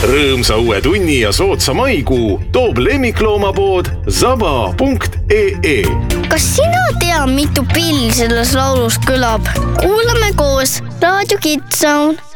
Rõõmsa uue tunni ja soodsa maikuu toob lemmikloomapood zaba.ee. Kas sina tea, mitu pilli selles laulus kõlab? Kuulame koos Raadio Kids Zone.